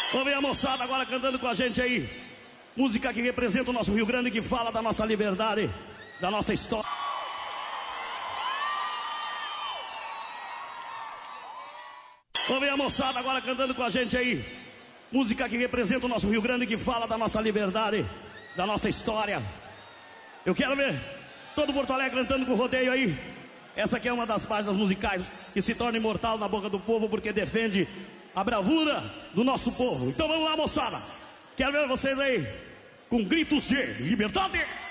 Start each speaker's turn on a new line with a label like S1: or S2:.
S1: Vamos ver a moçada agora cantando com a gente aí. Música que representa o nosso Rio Grande, que fala da nossa liberdade, da nossa história. Vamos ver a moçada agora cantando com a gente aí. Música que representa o nosso Rio Grande, que fala da nossa liberdade, da nossa história. Eu quero ver todo Porto Alegre cantando com o rodeio aí. Essa aqui é uma das páginas musicais que se torna imortal na boca do povo, porque defende a bravura do nosso povo. Então vamos lá, moçada. Quero ver vocês aí com gritos de liberdade.